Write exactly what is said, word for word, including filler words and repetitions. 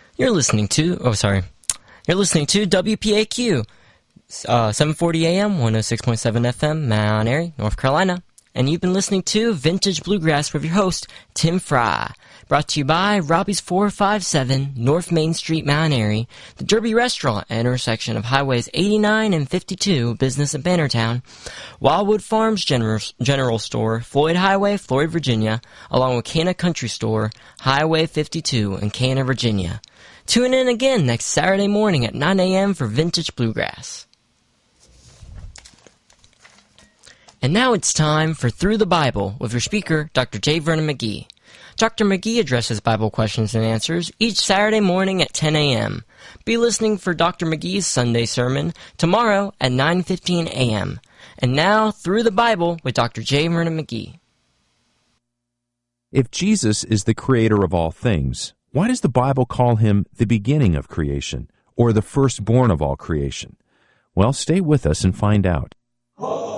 You're listening to, oh, sorry. You're listening to W P A Q, uh, seven forty A M, one oh six point seven F M, Mount Airy, North Carolina. And you've been listening to Vintage Bluegrass with your host, Tim Fry. Brought to you by Robbie's four five seven, North Main Street, Mount Airy, the Derby Restaurant at intersection of Highways eighty-nine and fifty-two, Business at Bannertown, Wildwood Farms General, General Store, Floyd Highway, Floyd, Virginia, along with Cana Country Store, Highway fifty-two in Cana, Virginia. Tune in again next Saturday morning at nine A M for Vintage Bluegrass. And now it's time for Through the Bible with your speaker, Doctor J. Vernon McGee. Doctor McGee addresses Bible questions and answers each Saturday morning at ten A M Be listening for Doctor McGee's Sunday sermon tomorrow at nine fifteen A M And now, Through the Bible with Doctor J. Vernon McGee. If Jesus is the creator of all things, why does the Bible call him the beginning of creation, or the firstborn of all creation? Well, stay with us and find out.